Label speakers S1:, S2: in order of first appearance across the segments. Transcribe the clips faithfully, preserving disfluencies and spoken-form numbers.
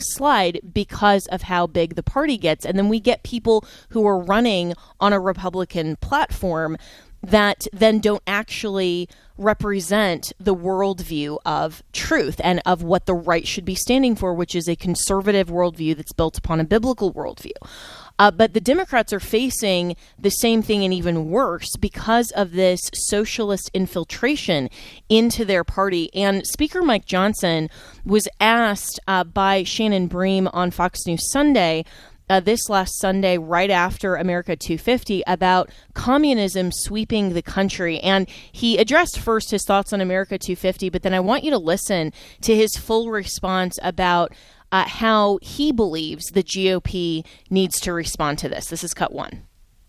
S1: slide because of how big the party gets. And then we get people who are running on a Republican platform that then don't actually represent the worldview of truth and of what the right should be standing for, which is a conservative worldview that's built upon a biblical worldview. Uh, but the Democrats are facing the same thing and even worse because of this socialist infiltration into their party. And Speaker Mike Johnson was asked uh, by Shannon Bream on Fox News Sunday Uh, this last Sunday, right after America two fifty, about communism sweeping the country. And he addressed first his thoughts on America two fifty, but then I want you to listen to his full response about uh, how he believes the G O P needs to respond to this. This is cut one.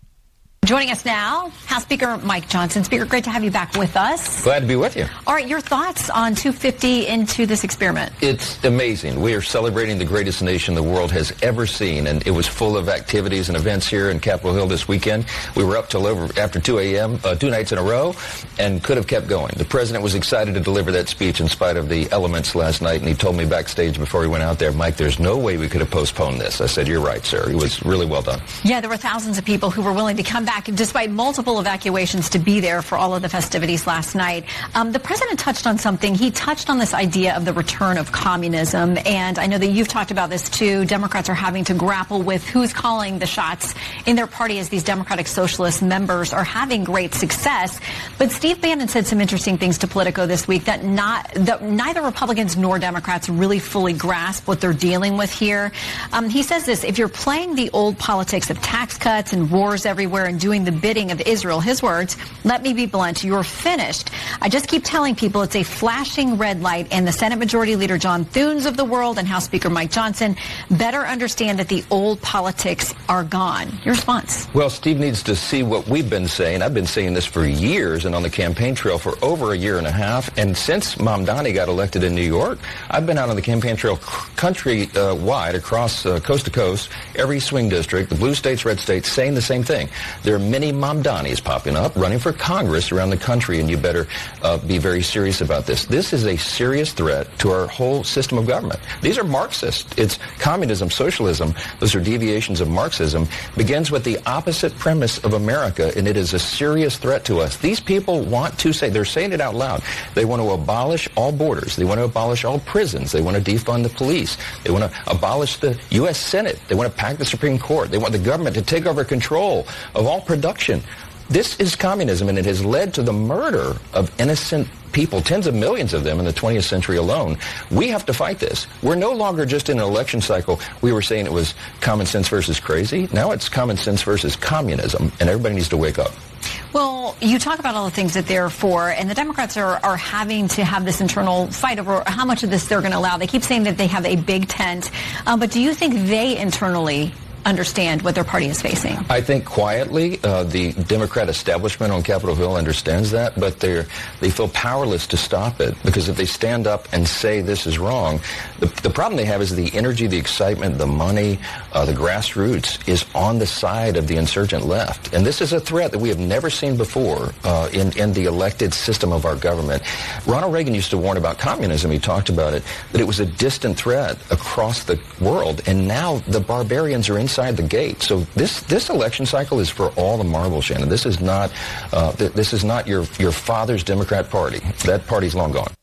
S2: Joining us now, House Speaker Mike Johnson. Speaker, great to have you back with us.
S3: Glad to be with you.
S2: All right, your thoughts on two fifty into this experiment?
S3: It's amazing. We are celebrating the greatest nation the world has ever seen, and it was full of activities and events here in Capitol Hill this weekend. We were up till over after two a.m., uh, two nights in a row, and could have kept going. The president was excited to deliver that speech in spite of the elements last night, and he told me backstage before he went out there, Mike, there's no way we could have postponed this. I said, you're right, sir. It was really well done.
S2: Yeah, there were thousands of people who were willing to come back despite multiple evacuations to be there for all of the festivities last night. Um, the president touched on something. He touched on this idea of the return of communism, and I know that you've talked about this too. Democrats are having to grapple with who's calling the shots in their party as these Democratic Socialist members are having great success. But Steve Bannon said some interesting things to Politico this week that not that neither Republicans nor Democrats really fully grasp what they're dealing with here. Um, he says this: if you're playing the old politics of tax cuts and wars everywhere and doing the bidding of Israel, his words, let me be blunt, you're finished. I just keep telling people it's a flashing red light, and the Senate Majority Leader John Thunes of the world and House Speaker Mike Johnson better understand that the old politics are gone. Your response?
S3: Well, Steve needs to see what we've been saying. I've been saying this for years and on the campaign trail for over a year and a half. And since Mamdani got elected in New York, I've been out on the campaign trail country-wide, uh, across uh, coast to coast, every swing district, the blue states, red states, saying the same thing. There are many Mamdanis popping up, running for Congress around the country, and you better uh, be very serious about this. This is a serious threat to our whole system of government. These are Marxist. It's communism, socialism. Those are deviations of Marxism. Begins with the opposite premise of America, and it is a serious threat to us. These people want to say, they're saying it out loud, they want to abolish all borders. They want to abolish all prisons. They want to defund the police. They want to abolish the U S Senate. They want to pack the Supreme Court. They want the government to take over control of all production. This is communism, and it has led to the murder of innocent people, tens of millions of them in the twentieth century alone. We have to fight this. We're no longer just in an election cycle. We were saying it was common sense versus crazy. Now it's common sense versus communism, and everybody needs to wake up.
S2: Well, you talk about all the things that they're for, and the Democrats are, are having to have this internal fight over how much of this they're going to allow. They keep saying that they have a big tent, um, but do you think they internally understand what their party is facing?
S3: I think quietly uh, the Democrat establishment on Capitol Hill understands that, but they they feel powerless to stop it, because if they stand up and say this is wrong, the, the problem they have is the energy, the excitement, the money, uh, the grassroots is on the side of the insurgent left. And this is a threat that we have never seen before uh, in, in the elected system of our government. Ronald Reagan used to warn about communism. He talked about it, that it was a distant threat across the world, and now the barbarians are in inside the gate. So this this election cycle is for all the marbles, Shannon. This is not uh, th- this is not your your father's Democrat Party. That party's long gone.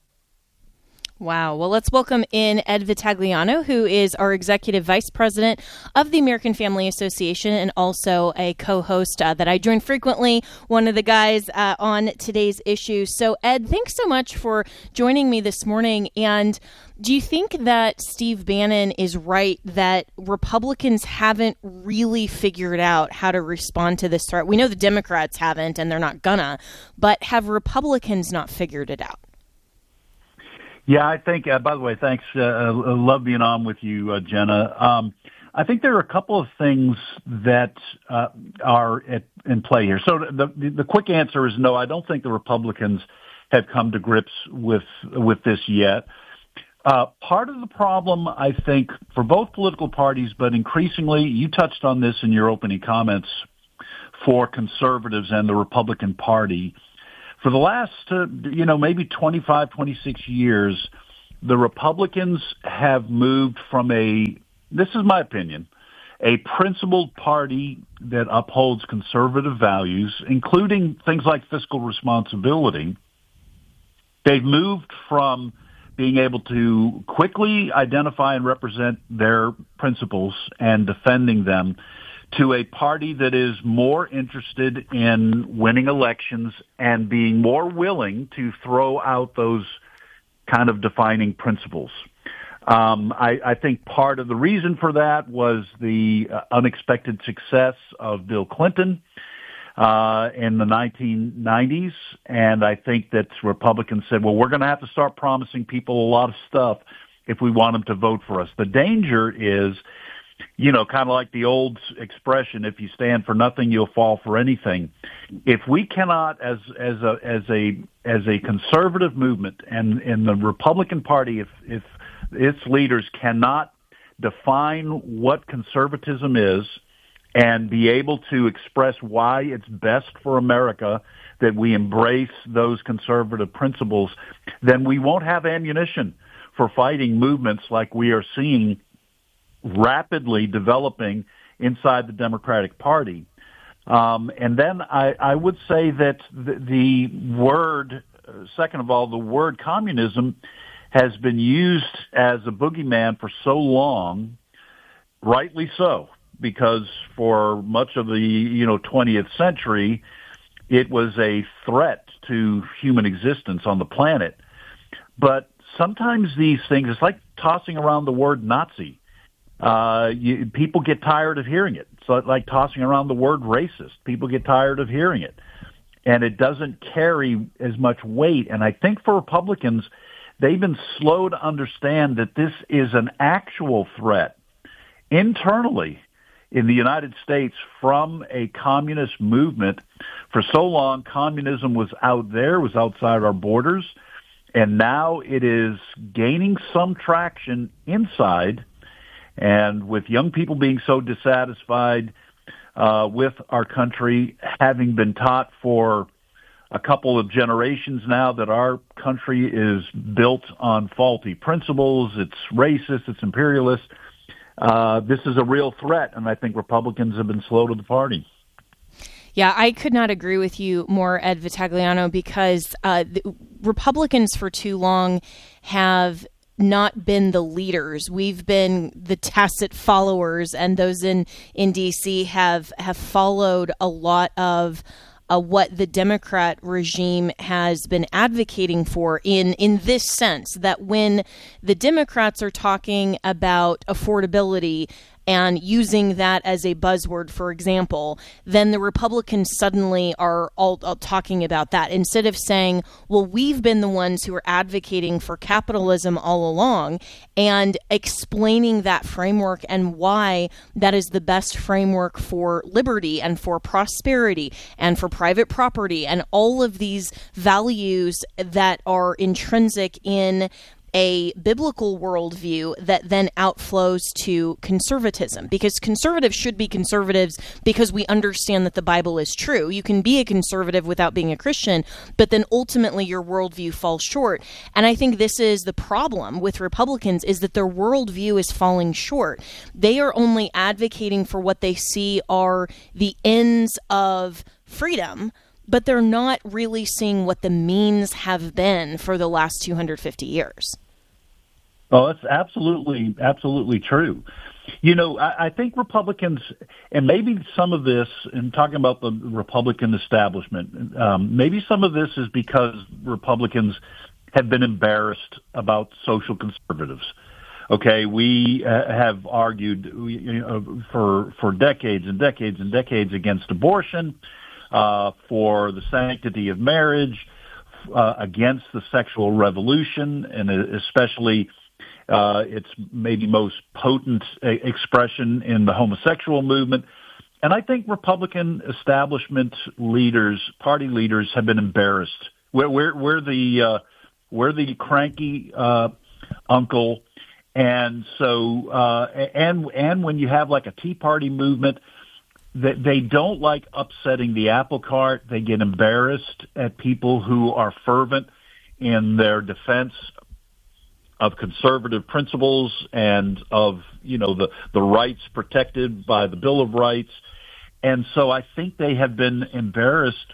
S1: Wow. Well, let's welcome in Ed Vitagliano, who is our Executive Vice President of the American Family Association and also a co-host uh, that I join frequently, one of the guys uh, on today's issue. So, Ed, thanks so much for joining me this morning. And do you think that Steve Bannon is right that Republicans haven't really figured out how to respond to this threat? We know the Democrats haven't, and they're not gonna, but have Republicans not figured it out?
S4: Yeah, I think, uh, by the way, thanks. Uh, I love being on with you, uh, Jenna. Um, I think there are a couple of things that uh, are at, in play here. So the, the, the quick answer is no, I don't think the Republicans have come to grips with, with this yet. Uh, part of the problem, I think, for both political parties, but increasingly, you touched on this in your opening comments, for conservatives and the Republican Party. For the last, uh, you know, maybe twenty-five, twenty-six years, the Republicans have moved from a, this is my opinion, a principled party that upholds conservative values, including things like fiscal responsibility. They've moved from being able to quickly identify and represent their principles and defending them to a party that is more interested in winning elections and being more willing to throw out those kind of defining principles. Um, I, I think part of the reason for that was the uh, unexpected success of Bill Clinton uh, in the nineteen nineties, and I think that Republicans said, well, we're going to have to start promising people a lot of stuff if we want them to vote for us. The danger is, you know, kind of like the old expression, if you stand for nothing, you'll fall for anything. If we cannot, as as a as a as a conservative movement, and in the Republican Party, if if its leaders cannot define what conservatism is and be able to express why it's best for America that we embrace those conservative principles, then we won't have ammunition for fighting movements like we are seeing rapidly developing inside the Democratic Party. Um, and then I, I would say that the, the word, uh, second of all, the word communism has been used as a boogeyman for so long, rightly so, because for much of the, you know, twentieth century, it was a threat to human existence on the planet. But sometimes these things, it's like tossing around the word Nazi. Uh, you, people get tired of hearing it. It's like tossing around the word racist. People get tired of hearing it. And it doesn't carry as much weight. And I think for Republicans, they've been slow to understand that this is an actual threat internally in the United States from a communist movement. For so long, communism was out there, was outside our borders, and now it is gaining some traction inside. And with young people being so dissatisfied uh, with our country, having been taught for a couple of generations now that our country is built on faulty principles, it's racist, it's imperialist, uh, this is a real threat, and I think Republicans have been slow to the party.
S1: Yeah, I could not agree with you more, Ed Vitagliano, because uh, the Republicans for too long have not been the leaders. We've been the tacit followers, and those in, in D C have have followed a lot of uh, what the Democrat regime has been advocating for in, in this sense, that when the Democrats are talking about affordability and using that as a buzzword, for example, then the Republicans suddenly are all, all talking about that instead of saying, well, we've been the ones who are advocating for capitalism all along, and explaining that framework and why that is the best framework for liberty and for prosperity and for private property and all of these values that are intrinsic in a biblical worldview that then outflows to conservatism, because conservatives should be conservatives because we understand that the Bible is true. You can be a conservative without being a Christian, but then ultimately your worldview falls short. And I think this is the problem with Republicans, is that their worldview is falling short. They are only advocating for what they see are the ends of freedom, but they're not really seeing what the means have been for the last two hundred fifty years.
S4: Oh, that's absolutely, absolutely true. You know, I, I think Republicans, and maybe some of this, in talking about the Republican establishment, um, maybe some of this is because Republicans have been embarrassed about social conservatives. Okay, we uh, have argued you know, for for decades and decades and decades against abortion, uh, for the sanctity of marriage, uh, against the sexual revolution, and especially uh, its maybe most potent expression in the homosexual movement. And I think Republican establishment leaders, party leaders, have been embarrassed. We're, we're, we're the uh, we're the cranky uh, uncle, and so uh, and and when you have like a Tea Party movement, that they don't like upsetting the apple cart. They get embarrassed at people who are fervent in their defense of conservative principles and of, you know, the, the rights protected by the Bill of Rights. And so I think they have been embarrassed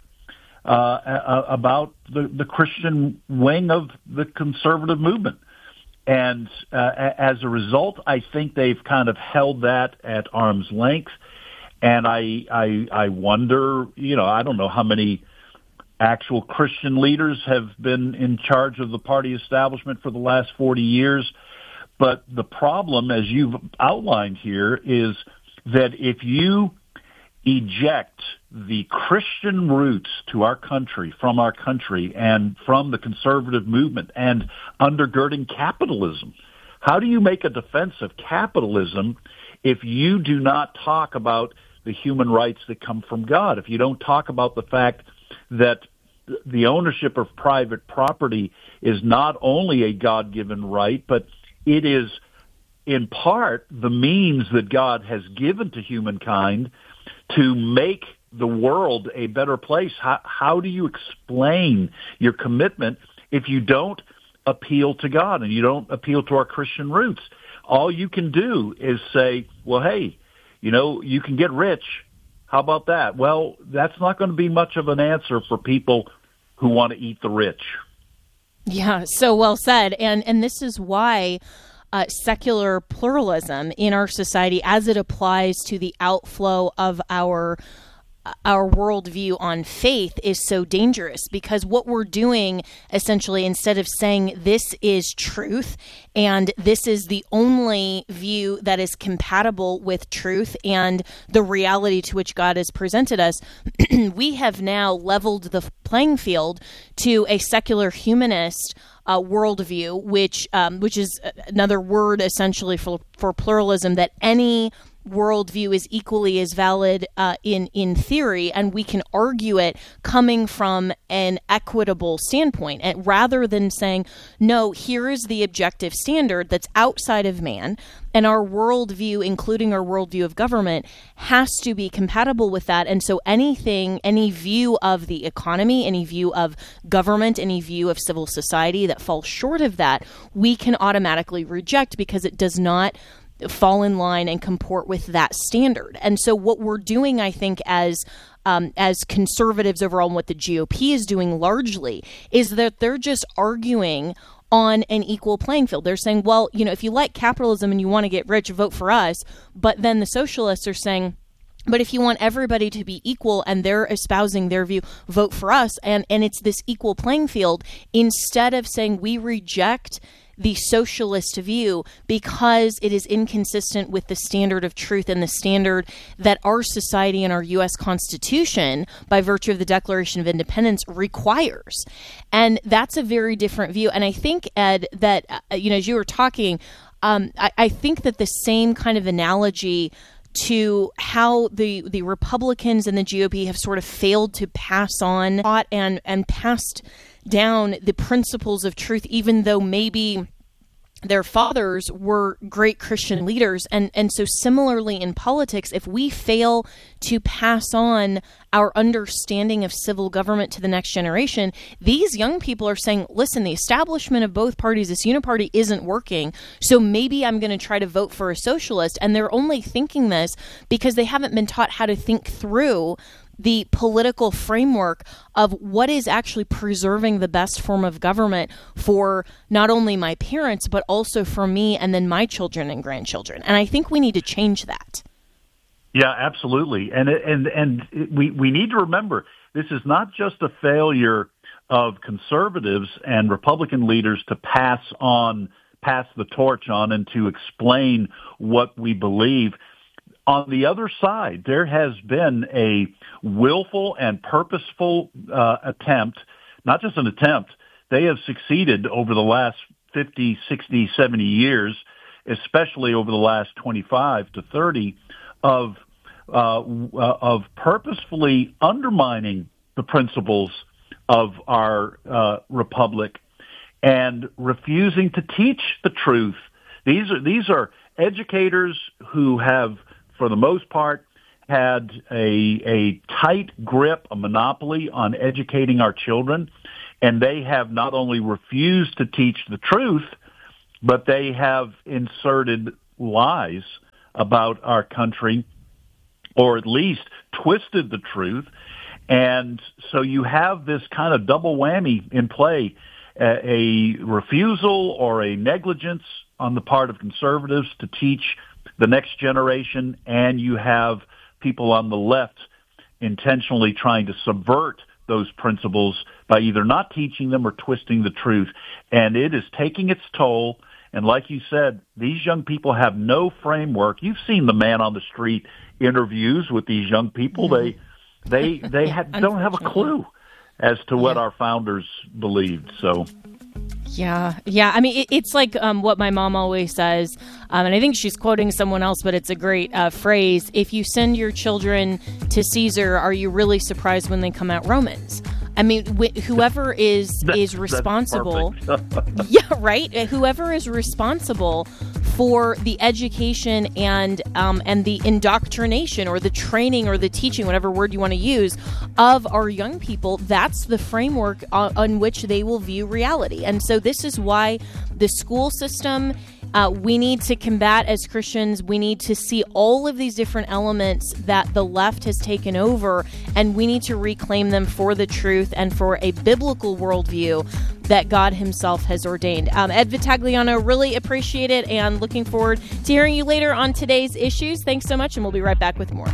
S4: uh, about the, the Christian wing of the conservative movement. And uh, as a result, I think they've kind of held that at arm's length. And I, I, I wonder, you know, I don't know how many actual Christian leaders have been in charge of the party establishment for the last forty years. But the problem, as you've outlined here, is that if you eject the Christian roots to our country, from our country, and from the conservative movement, and undergirding capitalism, how do you make a defense of capitalism if you do not talk about the human rights that come from God, if you don't talk about the fact that the ownership of private property is not only a God-given right, but it is in part the means that God has given to humankind to make the world a better place? How, how do you explain your commitment if you don't appeal to God and you don't appeal to our Christian roots? All you can do is say, well, hey, you know, you can get rich. How about that? Well, that's not going to be much of an answer for people who want to eat the rich.
S1: Yeah, so well said. And and this is why uh, secular pluralism in our society, as it applies to the outflow of our our worldview on faith, is so dangerous, because what we're doing essentially, instead of saying this is truth and this is the only view that is compatible with truth and the reality to which God has presented us, we have now leveled the playing field to a secular humanist uh, worldview, which um, which is another word essentially for for pluralism, that any worldview is equally as valid uh, in in theory, and we can argue it coming from an equitable standpoint, and rather than saying, no, here is the objective standard that's outside of man, and our worldview, including our worldview of government, has to be compatible with that. And so anything, any view of the economy, any view of government, any view of civil society that falls short of that, we can automatically reject because it does not fall in line and comport with that standard. And so what we're doing, I think, as um, as conservatives overall, and what the G O P is doing largely, is that they're just arguing on an equal playing field. They're saying, well, you know, if you like capitalism and you want to get rich, vote for us. But then the socialists are saying, but if you want everybody to be equal and they're espousing their view, vote for us. And, and it's this equal playing field, instead of saying we reject the socialist view because it is inconsistent with the standard of truth and the standard that our society and our U S Constitution, by virtue of the Declaration of Independence, requires. And that's a very different view. And I think, Ed, that, uh, you know, as you were talking, um, I, I think that the same kind of analogy to how the the Republicans and the G O P have sort of failed to pass on and and passed down the principles of truth, even though maybe their fathers were great Christian leaders. And, and so similarly in politics, if we fail to pass on our understanding of civil government to the next generation, these young people are saying, listen, the establishment of both parties, this uniparty, isn't working, so maybe I'm going to try to vote for a socialist. And they're only thinking this because they haven't been taught how to think through the political framework of what is actually preserving the best form of government for not only my parents, but also for me and then my children and grandchildren. And I think we need to change that.
S4: Yeah, absolutely. And and and we, we need to remember, this is not just a failure of conservatives and Republican leaders to pass on, pass the torch on and to explain what we believe. On the other side, there has been a willful and purposeful uh, attempt, not just an attempt, they have succeeded over the last fifty, sixty, seventy years, especially over the last twenty-five to thirty, of uh, of purposefully undermining the principles of our uh, republic and refusing to teach the truth. These are these are educators who have, for the most part, had a a tight grip, a monopoly on educating our children, and they have not only refused to teach the truth, but they have inserted lies about our country, or at least twisted the truth. And so you have this kind of double whammy in play, a, a refusal or a negligence on the part of conservatives to teach the next generation, and you have people on the left intentionally trying to subvert those principles by either not teaching them or twisting the truth. And it is taking its toll. And like you said, these young people have no framework. You've seen the man on the street interviews with these young people. Mm-hmm. They they they ha- don't have a clue as to what yeah. our founders believed. So.
S1: Yeah, yeah. I mean, it, it's like um, what my mom always says, um, and I think she's quoting someone else, but it's a great uh, phrase. If you send your children to Caesar, are you really surprised when they come out Romans? I mean, wh- whoever is that, is responsible. yeah, right. Whoever is responsible for the education and um, and the indoctrination or the training or the teaching, whatever word you want to use, of our young people, that's the framework on, on which they will view reality. And so this is why the school system, uh, we need to combat as Christians. We need to see all of these different elements that the left has taken over, and we need to reclaim them for the truth and for a biblical worldview that God himself has ordained. Um, Ed Vitagliano, really appreciate it, and looking forward to hearing you later on today's issues. Thanks so much, and we'll be right back with more.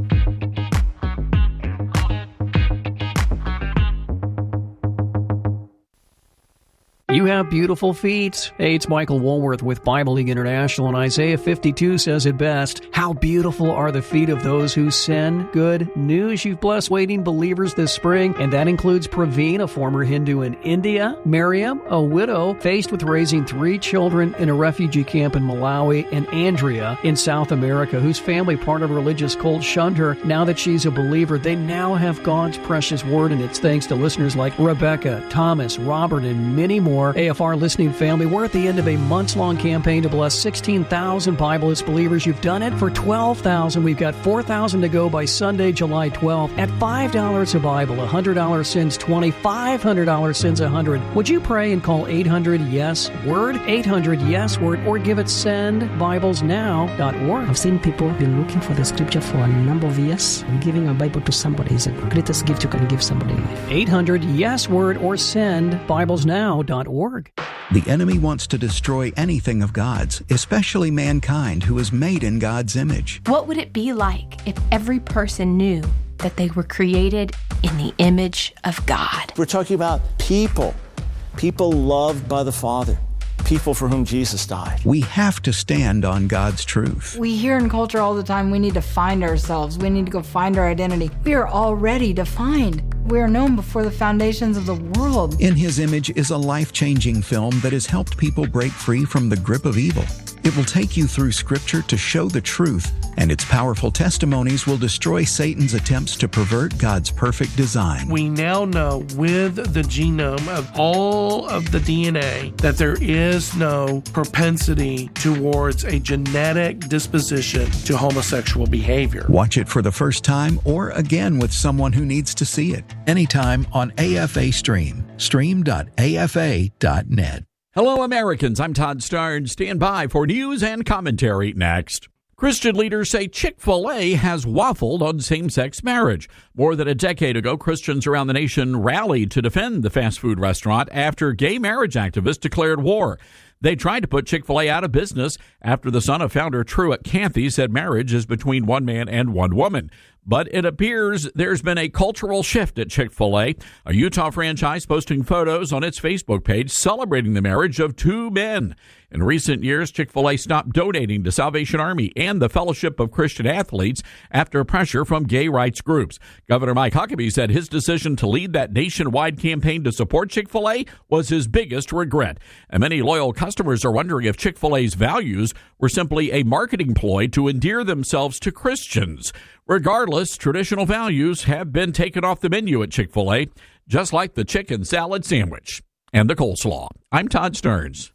S5: You have beautiful feet. Hey, it's Michael Woolworth with Bible League International, and Isaiah fifty-two says it best. How beautiful are the feet of those who send good news. You've blessed waiting believers this spring, and that includes Praveen, a former Hindu in India, Miriam, a widow faced with raising three children in a refugee camp in Malawi, and Andrea in South America, whose family, part of a religious cult, shunned her. Now that she's a believer, they now have God's precious word, and it's thanks to listeners like Rebecca, Thomas, Robert, and many more. A F R listening family, we're at the end of a months-long campaign to bless sixteen thousand Bibleless believers. You've done it for twelve thousand. We've got four thousand to go by Sunday, July twelfth. At five dollars a Bible, one hundred dollars sends twenty, five hundred dollars sends one hundred. Would you pray and call eight hundred yes word, eight hundred yes word, or give it send bibles now dot org?
S6: I've seen people been looking for the scripture for a number of years. Giving a Bible to somebody is the greatest gift you can give somebody in life.
S5: eight hundred yes word or send bibles now dot org.
S7: The enemy wants to destroy anything of God's, especially mankind who is made in God's image.
S8: What would it be like if every person knew that they were created in the image of God?
S9: We're talking about people, people loved by the Father, people for whom Jesus died.
S7: We have to stand on God's truth.
S10: We hear in culture all the time, we need to find ourselves. We need to go find our identity. We are already defined. We are known before the foundations of the world.
S7: In His Image is a life-changing film that has helped people break free from the grip of evil. It will take you through Scripture to show the truth, and its powerful testimonies will destroy Satan's attempts to pervert God's perfect design.
S11: We now know with the genome of all of the D N A that there is no propensity towards a genetic disposition to homosexual behavior.
S7: Watch it for the first time or again with someone who needs to see it. Anytime on A F A Stream. stream dot A F A dot net.
S12: Hello, Americans. I'm Todd Starnes. Stand by for news and commentary next. Christian leaders say Chick-fil-A has waffled on same-sex marriage. More than a decade ago, Christians around the nation rallied to defend the fast food restaurant after gay marriage activists declared war. They tried to put Chick-fil-A out of business after the son of founder Truett Cathy said marriage is between one man and one woman. But it appears there's been a cultural shift at Chick-fil-A, a Utah franchise posting photos on its Facebook page celebrating the marriage of two men. In recent years, Chick-fil-A stopped donating to Salvation Army and the Fellowship of Christian Athletes after pressure from gay rights groups. Governor Mike Huckabee said his decision to lead that nationwide campaign to support Chick-fil-A was his biggest regret. And many loyal customers are wondering if Chick-fil-A's values were simply a marketing ploy to endear themselves to Christians. Regardless, traditional values have been taken off the menu at Chick-fil-A, just like the chicken salad sandwich and the coleslaw. I'm Todd Starnes.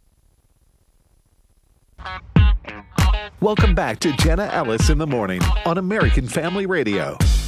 S13: Welcome back to Jenna Ellis in the Morning on American Family Radio.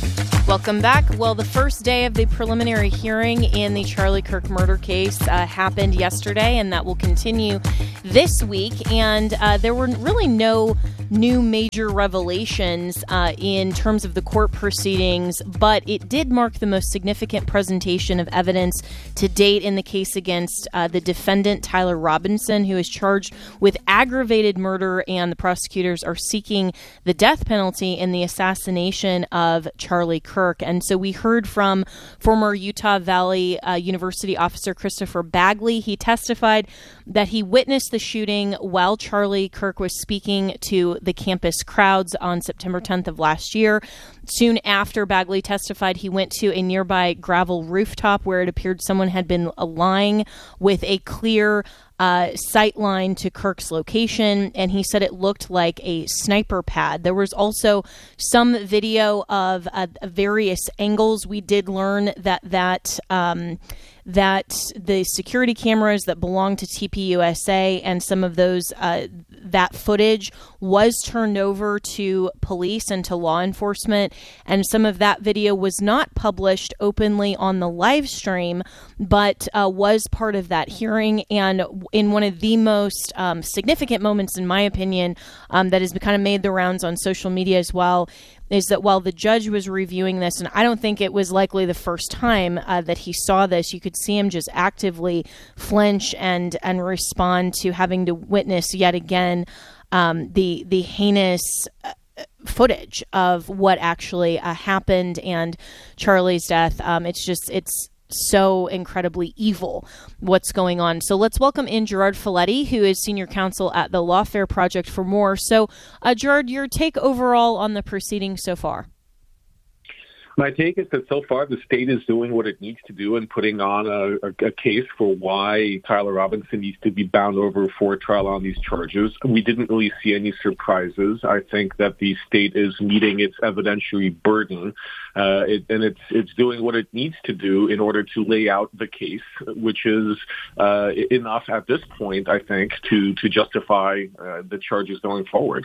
S1: Welcome back. Well, the first day of the preliminary hearing in the Charlie Kirk murder case uh, happened yesterday, and that will continue this week. And uh, there were really no new major revelations uh, in terms of the court proceedings, but it did mark the most significant presentation of evidence to date in the case against uh, the defendant, Tyler Robinson, who is charged with aggravated murder, and the prosecutors are seeking the death penalty in the assassination of Charlie Kirk. And so we heard from former Utah Valley uh, University officer Christopher Bagley. He testified that he witnessed the shooting while Charlie Kirk was speaking to the campus crowds on September tenth of last year. Soon after Bagley testified, he went to a nearby gravel rooftop where it appeared someone had been lying with a clear uh, sight line to Kirk's location, and he said it looked like a sniper pad. There was also some video of uh, various angles. We did learn that that um, that the security cameras that belong to T P U S A and some of those uh, that footage was turned over to police and to law enforcement, and some of that video was not published openly on the live stream, but uh, was part of that hearing. And in one of the most um, significant moments, in my opinion, um, that has kind of made the rounds on social media as well, is that while the judge was reviewing this, and I don't think it was likely the first time uh, that he saw this, you could see him just actively flinch and and respond to having to witness yet again um, the the heinous uh, footage of what actually uh, happened and Charlie's death. Um, it's just it's. so incredibly evil what's going on. So let's welcome in Gerard Filitti, who is senior counsel at the Lawfare Project, for more. So, uh, Gerard, your take overall on the proceedings so far?
S13: My take is that so far the state is doing what it needs to do and putting on a, a, a case for why Tyler Robinson needs to be bound over for trial on these charges. We didn't really see any surprises. I think that the state is meeting its evidentiary burden, uh, it, and it's it's doing what it needs to do in order to lay out the case, which is uh, enough at this point, I think, to to justify uh, the charges going forward.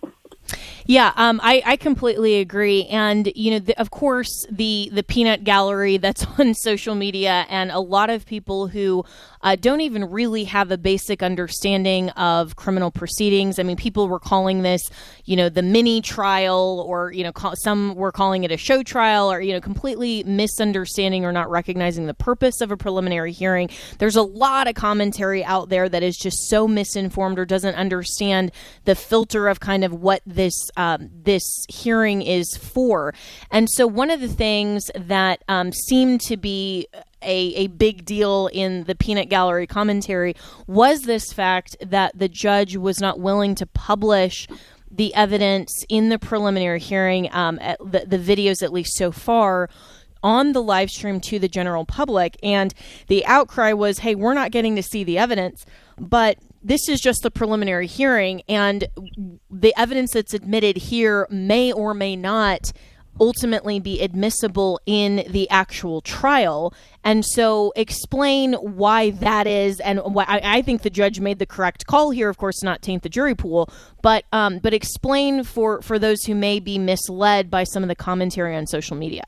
S1: Yeah, um, I, I completely agree. And, you know, the, of course, the, the peanut gallery that's on social media and a lot of people who uh, don't even really have a basic understanding of criminal proceedings. I mean, people were calling this, you know, the mini trial, or, you know, call, some were calling it a show trial, or, you know, completely misunderstanding or not recognizing the purpose of a preliminary hearing. There's a lot of commentary out there that is just so misinformed or doesn't understand the filter of kind of what this Um, this hearing is for. And so one of the things that um, seemed to be a, a big deal in the peanut gallery commentary was this fact that the judge was not willing to publish the evidence in the preliminary hearing, um, at the, the videos at least so far, on the live stream to the general public. And the outcry was, hey, we're not getting to see the evidence, but this is just the preliminary hearing, and the evidence that's admitted here may or may not ultimately be admissible in the actual trial. And so explain why that is, and why I, I think the judge made the correct call here, of course, not taint the jury pool, but um, but explain for, for those who may be misled by some of the commentary on social media.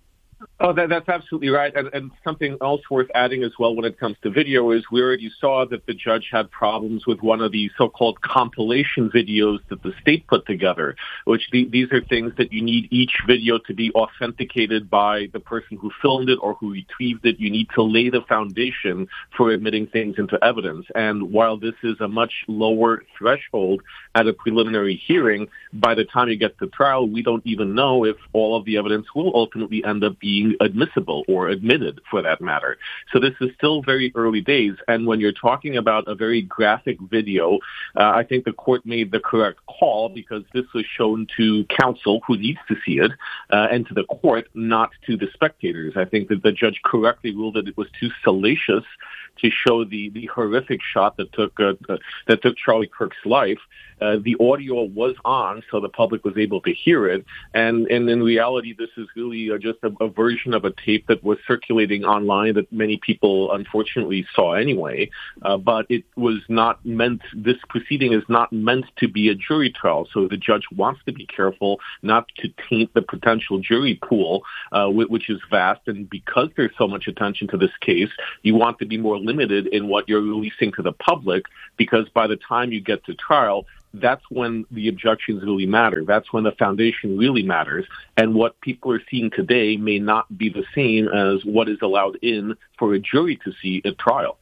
S13: Oh, that, that's absolutely right. And, and something else worth adding as well when it comes to video is we already saw that the judge had problems with one of the so-called compilation videos that the state put together, which the, these are things that you need each video to be authenticated by the person who filmed it or who retrieved it. You need to lay the foundation for admitting things into evidence. And while this is a much lower threshold at a preliminary hearing, by the time you get to trial, we don't even know if all of the evidence will ultimately end up being admissible or admitted, for that matter. So this is still very early days. And when you're talking about a very graphic video, uh, I think the court made the correct call, because this was shown to counsel who needs to see it, uh, and to the court, not to the spectators. I think that the judge correctly ruled that it was too salacious to show the, the horrific shot that took uh, uh, that took Charlie Kirk's life. Uh, the audio was on, so the public was able to hear it. And, and in reality, this is really uh, just a, a version of a tape that was circulating online that many people unfortunately saw anyway. Uh, but it was not meant, this proceeding is not meant to be a jury trial. So the judge wants to be careful not to taint the potential jury pool, uh, which is vast. And because there's so much attention to this case, you want to be more limited in what you're releasing to the public, because by the time you get to trial, that's when the objections really matter. That's when the foundation really matters. And what people are seeing today may not be the same as what is allowed in for a jury to see at trial.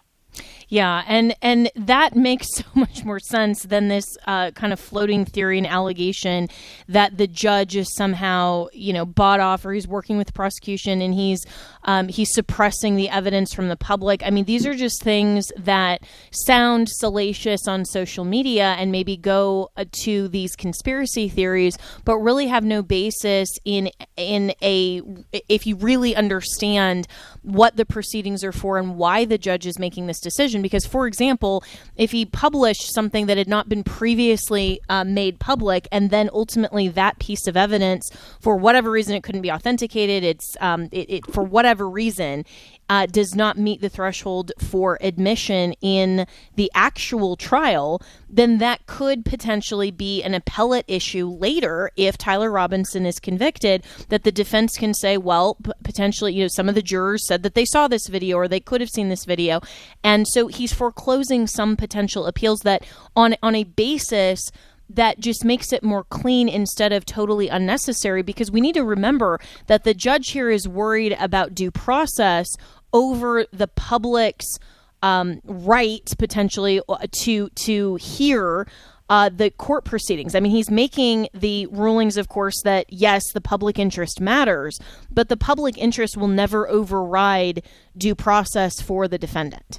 S1: Yeah, and, and that makes so much more sense than this uh, kind of floating theory and allegation that the judge is somehow, you know, bought off, or he's working with the prosecution and he's um, he's suppressing the evidence from the public. I mean, these are just things that sound salacious on social media and maybe go uh, to these conspiracy theories, but really have no basis in in a if you really understand what the proceedings are for and why the judge is making this decision. Because, for example, if he published something that had not been previously uh, made public, and then ultimately that piece of evidence, for whatever reason, it couldn't be authenticated, it's um, it, it for whatever reason, uh, does not meet the threshold for admission in the actual trial, then that could potentially be an appellate issue later if Tyler Robinson is convicted, that the defense can say, well, p- potentially, you know, some of the jurors said that they saw this video or they could have seen this video. And so he's foreclosing some potential appeals that on on a basis that just makes it more clean instead of totally unnecessary, because we need to remember that the judge here is worried about due process over the public's um, right potentially to to hear uh, the court proceedings. I mean, he's making the rulings, of course, that yes, the public interest matters, but the public interest will never override due process for the defendant.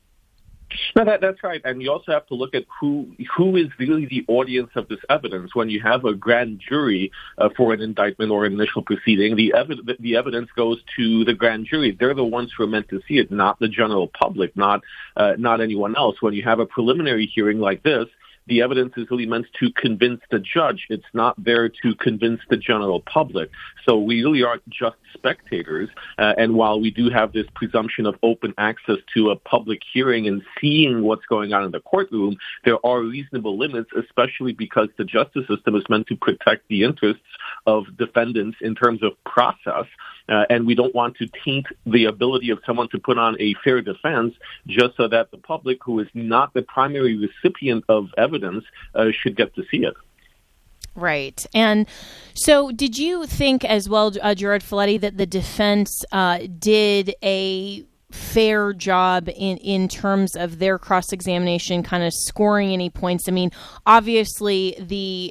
S13: No, that, that's right. And you also have to look at who who is really the audience of this evidence. When you have a grand jury uh, for an indictment or an initial proceeding, the, ev- the evidence goes to the grand jury. They're the ones who are meant to see it, not the general public, not uh, not anyone else. When you have a preliminary hearing like this, the evidence is really meant to convince the judge. It's not there to convince the general public. So we really aren't just spectators. Uh, and while we do have this presumption of open access to a public hearing and seeing what's going on in the courtroom, there are reasonable limits, especially because the justice system is meant to protect the interests of defendants in terms of process. Uh, and we don't want to taint the ability of someone to put on a fair defense just so that the public, who is not the primary recipient of evidence, uh, should get to see it.
S1: Right. And so did you think as well, uh, Gerard Filitti, that the defense uh, did a fair job in, in terms of their cross-examination, kind of scoring any points? I mean, obviously the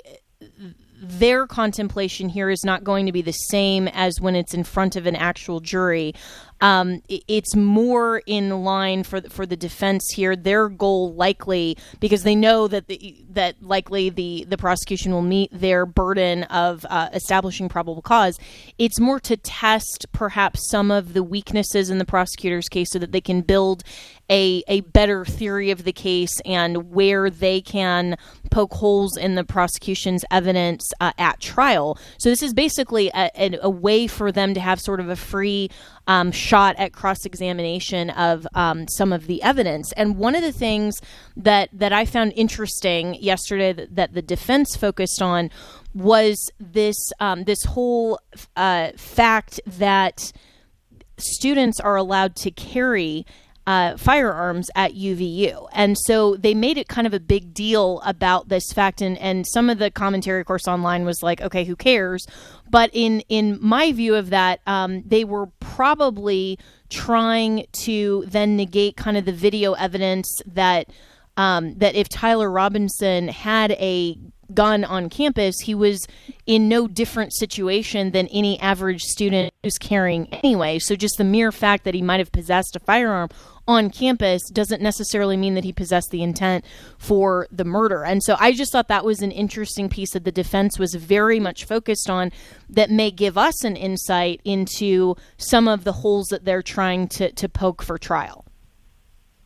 S1: their contemplation here is not going to be the same as when it's in front of an actual jury. Um, it's more in line for the, for the defense here. Their goal likely, because they know that the, that likely the, the prosecution will meet their burden of uh, establishing probable cause. It's more to test perhaps some of the weaknesses in the prosecutor's case so that they can build a a better theory of the case and where they can poke holes in the prosecution's evidence uh, at trial. So this is basically a, a, a way for them to have sort of a free um, shot at cross-examination of um, some of the evidence. And one of the things that, that I found interesting yesterday that, that the defense focused on was this um, this whole uh, fact that students are allowed to carry Uh, firearms at U V U. And so they made it kind of a big deal about this fact. And, and some of the commentary, of course, online was like, okay, who cares? But in, in my view of that, um, they were probably trying to then negate kind of the video evidence that um, that if Tyler Robinson had a gun on campus, he was in no different situation than any average student who's carrying anyway. So just the mere fact that he might have possessed a firearm on campus doesn't necessarily mean that he possessed the intent for the murder. And so I just thought that was an interesting piece that the defense was very much focused on that may give us an insight into some of the holes that they're trying to, to poke for trial.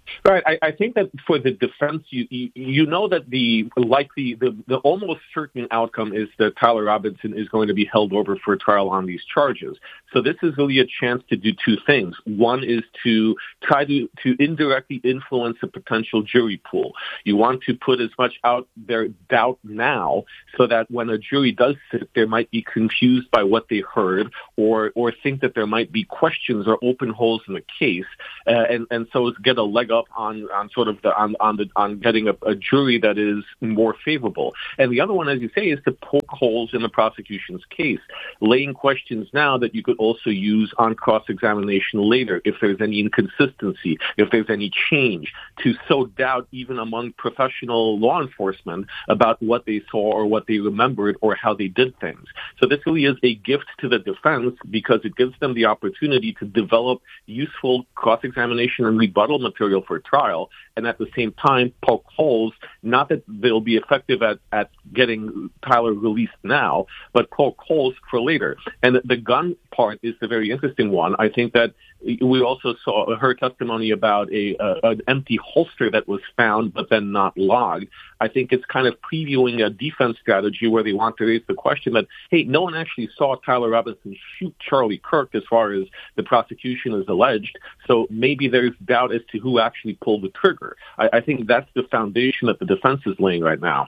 S13: Right. I, I think that for the defense, you, you you know that the likely, the, the almost certain outcome is that Tyler Robinson is going to be held over for trial on these charges. So this is really a chance to do two things. One is to try to, to indirectly influence a potential jury pool. You want to put as much out there doubt now so that when a jury does sit, they might be confused by what they heard or or think that there might be questions or open holes in the case, uh, and and so get a leg up on on sort of the on on the on getting a, a jury that is more favorable. And the other one, as you say, is to poke holes in the prosecution's case, laying questions now that you could also use on cross-examination later if there's any inconsistency, if there's any change, to sow doubt even among professional law enforcement about what they saw or what they remembered or how they did things. So this really is a gift to the defense because it gives them the opportunity to develop useful cross-examination and rebuttal material for trial, and at the same time poke holes, not that they'll be effective at, at getting Tyler released now, but poke holes for later. And the, the gun part is the very interesting one. I think that we also saw her testimony about a uh, an empty holster that was found but then not logged. I think it's kind of previewing a defense strategy where they want to raise the question that, hey, no one actually saw Tyler Robinson shoot Charlie Kirk as far as the prosecution is alleged, so maybe there's doubt as to who actually pulled the trigger. I, I think that's the foundation that the defense is laying right now.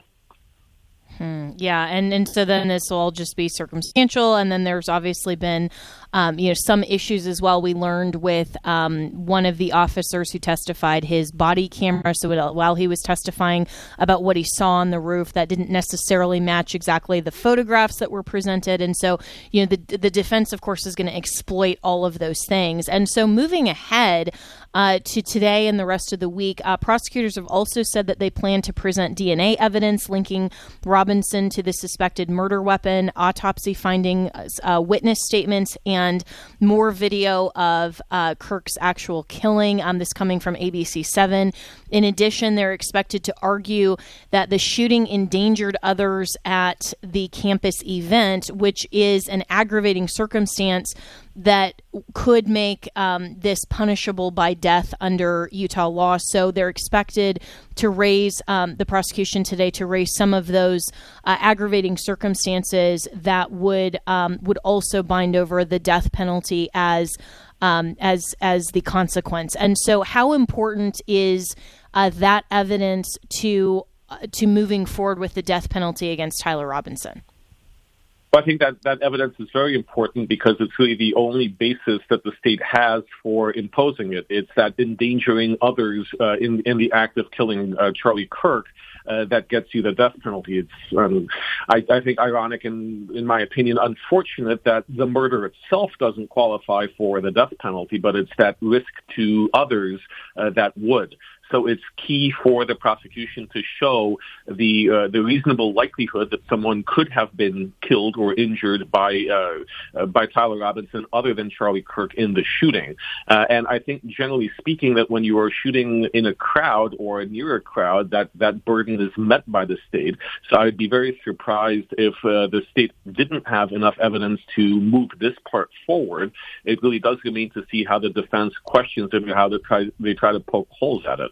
S1: Hmm. Yeah, and, and so then this will all just be circumstantial, and then there's obviously been, um, you know, some issues as well. We learned with um, one of the officers who testified, his body camera, so it, while he was testifying about what he saw on the roof, that didn't necessarily match exactly the photographs that were presented, and so, you know, the, the defense, of course, is going to exploit all of those things. And so moving ahead uh, to today and the rest of the week, uh, prosecutors have also said that they plan to present D N A evidence linking Robinson to the suspected murder weapon, autopsy finding, uh, witness statements, and more video of uh, Kirk's actual killing. Um, this coming from A B C seven. In addition, they're expected to argue that the shooting endangered others at the campus event, which is an aggravating circumstance that could make um, this punishable by death under Utah law. So they're expected to raise, um, the prosecution today, to raise some of those uh, aggravating circumstances that would um, would also bind over the death penalty as um, as as the consequence. And so how important is uh, that evidence to uh, to moving forward with the death penalty against Tyler Robinson?
S13: I think that that evidence is very important because it's really the only basis that the state has for imposing it. It's that endangering others uh, in in the act of killing uh, Charlie Kirk uh, that gets you the death penalty. It's, um, I, I think, ironic and, in my opinion, unfortunate that the murder itself doesn't qualify for the death penalty, but it's that risk to others uh, that would. So it's key for the prosecution to show the uh, the reasonable likelihood that someone could have been killed or injured by uh, uh, by Tyler Robinson other than Charlie Kirk in the shooting. Uh, and I think, generally speaking, that when you are shooting in a crowd or near a crowd, that, that burden is met by the state. So I'd be very surprised if uh, the state didn't have enough evidence to move this part forward. It really does remain to see how the defense questions it and how they try, they try to poke holes at it.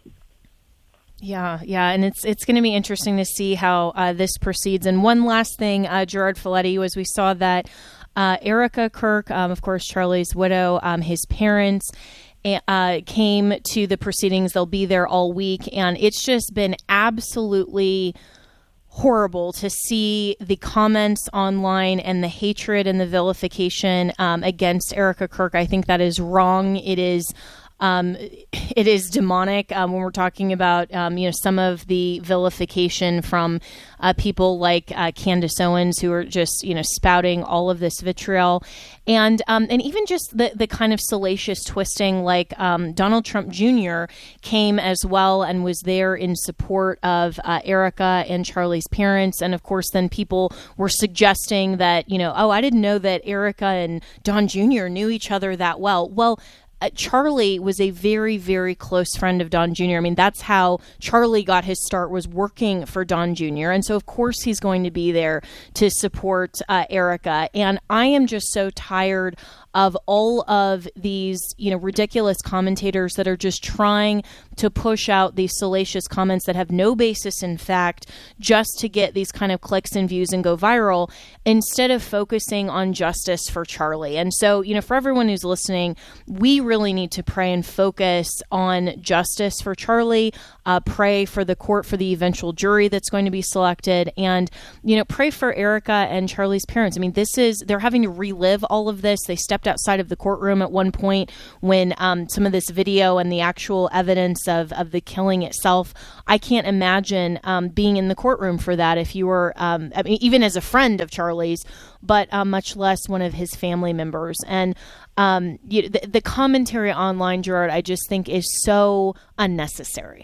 S1: Yeah, yeah, and it's it's going to be interesting to see how uh, this proceeds. And one last thing, uh, Gerard Filitti, was we saw that uh, Erica Kirk, um, of course, Charlie's widow, um, his parents, uh, came to the proceedings. They'll be there all week, and it's just been absolutely horrible to see the comments online and the hatred and the vilification um, against Erica Kirk. I think that is wrong. It is Um, it is demonic um, when we're talking about, um, you know, some of the vilification from uh, people like uh, Candace Owens, who are just, you know, spouting all of this vitriol, and um, and even just the the kind of salacious twisting, like um, Donald Trump Junior came as well and was there in support of uh, Erica and Charlie's parents, and of course then people were suggesting that, you know, oh, I didn't know that Erica and Don Junior knew each other that well. Well, Uh, Charlie was a very, very close friend of Don Junior I mean, that's how Charlie got his start, was working for Don Junior And so, of course, he's going to be there to support uh, Erica. And I am just so tired of all of these, you know, ridiculous commentators that are just trying to push out these salacious comments that have no basis in fact, just to get these kind of clicks and views and go viral, instead of focusing on justice for Charlie. And so, you know, for everyone who's listening, we really need to pray and focus on justice for Charlie, uh, pray for the court, for the eventual jury that's going to be selected, and, you know, pray for Erica and Charlie's parents. I mean, this is, they're having to relive all of this. They stepped outside of the courtroom at one point when um, some of this video and the actual evidence of, of the killing itself, I can't imagine um, being in the courtroom for that if you were, um, I mean, even as a friend of Charlie's, but uh, much less one of his family members. And um, you, the, the commentary online, Gerard, I just think is so unnecessary.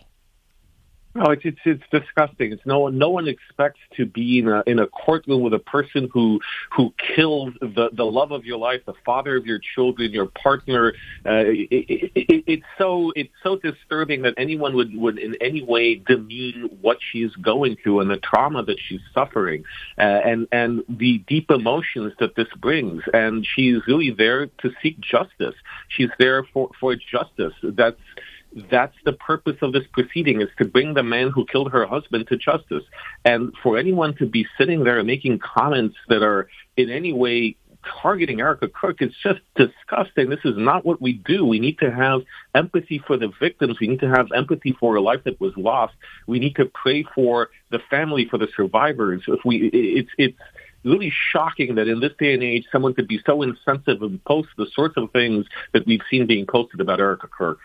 S13: No, it's, it's it's disgusting. It's no one no one expects to be in a in a courtroom with a person who who killed the, the love of your life, the father of your children, your partner. Uh, it, it, it, it's so it's so disturbing that anyone would, would in any way demean what she's going through and the trauma that she's suffering, uh, and and the deep emotions that this brings. And she's really there to seek justice. She's there for for justice. That's. That's the purpose of this proceeding, is to bring the man who killed her husband to justice. And for anyone to be sitting there and making comments that are in any way targeting Erica Kirk, it's just disgusting. This is not what we do. We need to have empathy for the victims. We need to have empathy for a life that was lost. We need to pray for the family, for the survivors. If we, it's, it's, really shocking that in this day and age, someone could be so insensitive and post the sorts of things that we've seen being posted about Erica Kirk.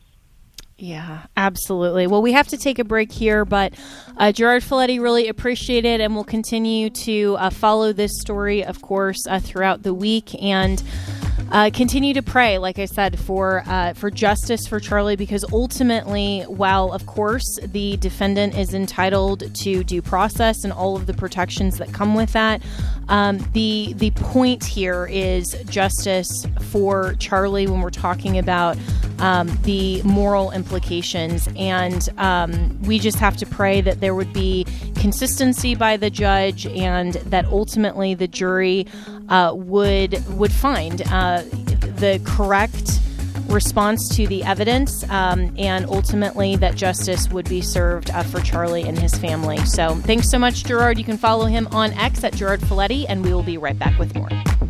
S1: Yeah, absolutely. Well, we have to take a break here, but uh, Gerard Filitti, really appreciate it, and we'll continue to uh, follow this story, of course, uh, throughout the week, and uh, continue to pray, like I said, for uh, for justice for Charlie, because ultimately, while, of course, the defendant is entitled to due process and all of the protections that come with that, um, the the point here is justice for Charlie when we're talking about um, the moral implications. And um, we just have to pray that there would be consistency by the judge, and that ultimately the jury uh, would would find uh, the correct response to the evidence, um, and ultimately that justice would be served uh, for Charlie and his family. So thanks so much, Gerard. You can follow him on X at Gerard Filitti, and we will be right back with more.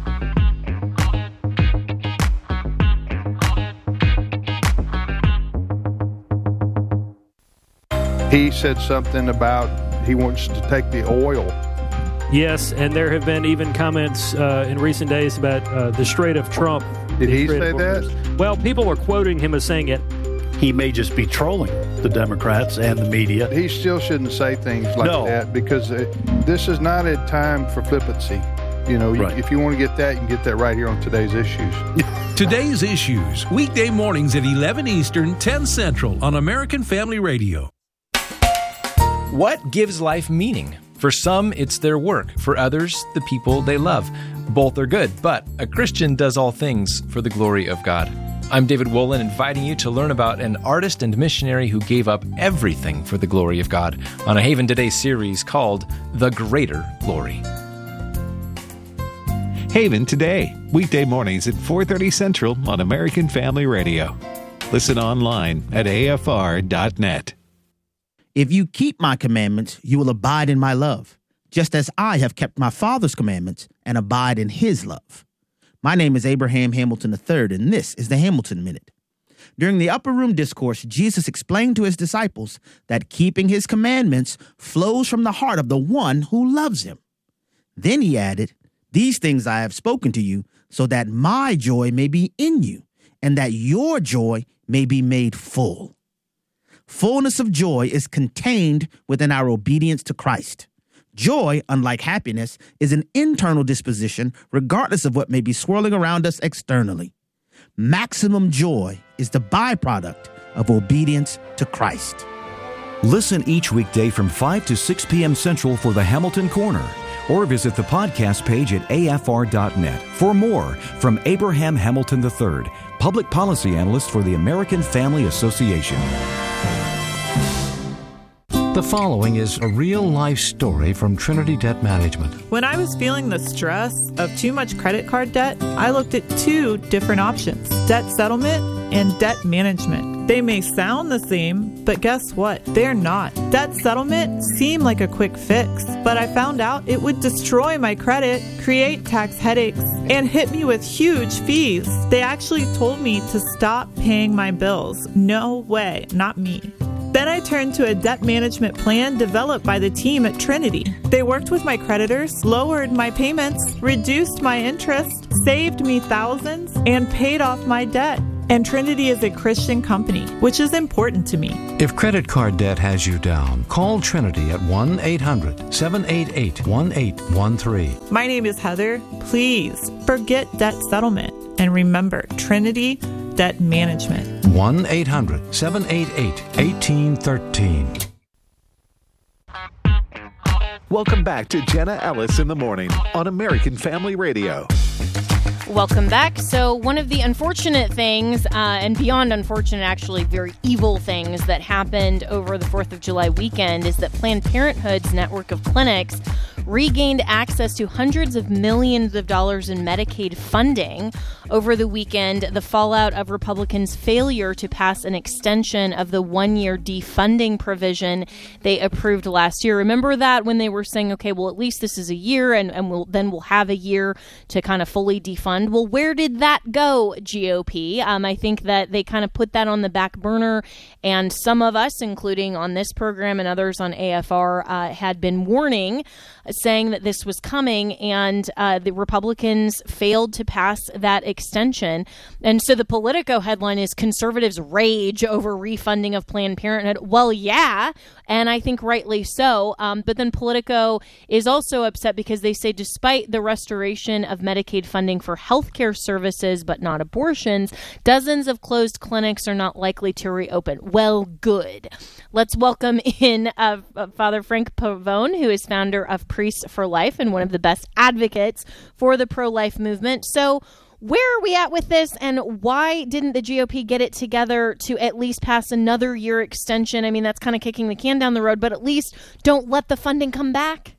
S14: He said something about he wants to take the oil.
S15: Yes, and there have been even comments uh, in recent days about uh, the Strait of Trump.
S14: Did he say that?
S15: Well, people were quoting him as saying it.
S16: He may just be trolling the Democrats and the media.
S14: He still shouldn't say things like
S16: no.
S14: that, because it, this is not a time for flippancy. You know, right. If you want to get that, you can get that right here on Today's Issues.
S17: Today's Issues, weekday mornings at eleven Eastern, ten Central on American Family Radio.
S18: What gives life meaning? For some, it's their work. For others, the people they love. Both are good, but a Christian does all things for the glory of God. I'm David Wolin, inviting you to learn about an artist and missionary who gave up everything for the glory of God on a Haven Today series called The Greater Glory.
S19: Haven Today, weekday mornings at four thirty Central on American Family Radio. Listen online at A F R dot net.
S20: If you keep my commandments, you will abide in my love, just as I have kept my Father's commandments and abide in his love. My name is Abraham Hamilton the third, and this is the Hamilton Minute. During the upper room discourse, Jesus explained to his disciples that keeping his commandments flows from the heart of the one who loves him. Then he added, "These things I have spoken to you, so that my joy may be in you, and that your joy may be made full." Fullness of joy is contained within our obedience to Christ. Joy, unlike happiness, is an internal disposition regardless of what may be swirling around us externally. Maximum joy is the byproduct of obedience to Christ.
S21: Listen each weekday from five to six p.m. Central for the Hamilton Corner, or visit the podcast page at A F R dot net for more from Abraham Hamilton the third, Public Policy Analyst for the American Family Association.
S22: The
S2: The following is a real-life story from Trinity Debt Management.
S22: When I was feeling the stress of too much credit card debt, I looked at two different options: debt settlement and debt management. They may sound the same, but guess what? They're not. Debt settlement seemed like a quick fix, but I found out it would destroy my credit, create tax headaches, and hit me with huge fees. They actually told me to stop paying my bills. No way, not me. Then I turned to a debt management plan developed by the team at Trinity. They worked with my creditors, lowered my payments, reduced my interest, saved me thousands, and paid off my debt. And Trinity is a Christian company, which is important to me.
S2: If credit card debt has you down, call Trinity at one eight hundred seven eight eight one eight one three.
S22: My name is Heather. Please forget debt settlement and remember Trinity Debt Management.
S2: one eight hundred seven eight eight one eight one three.
S19: Welcome back to Jenna Ellis in the Morning on American Family Radio.
S1: Welcome back. So one of the unfortunate things, uh, and beyond unfortunate, actually very evil things that happened over the fourth of July weekend is that Planned Parenthood's network of clinics regained access to hundreds of millions of dollars in Medicaid funding over the weekend, the fallout of Republicans' failure to pass an extension of the one-year defunding provision they approved last year. Remember that when they were saying, okay, well, at least this is a year, and, and we'll, then we'll have a year to kind of fully defund. Well, where did that go, G O P? Um, I think that they kind of put that on the back burner, and some of us, including on this program and others on A F R, uh, had been warning, saying that this was coming, and uh, the Republicans failed to pass that extension. And so the Politico headline is "Conservatives Rage Over Refunding of Planned Parenthood." Well, yeah, and I think rightly so. Um, but then Politico is also upset because they say despite the restoration of Medicaid funding for healthcare services but not abortions, dozens of closed clinics are not likely to reopen. Well, good. Let's welcome in uh, Father Frank Pavone, who is founder of Priests for Life and one of the best advocates for the pro-life movement. So where are we at with this, and why didn't the G O P get it together to at least pass another year extension? I mean, that's kind of kicking the can down the road, but at least don't let the funding come back.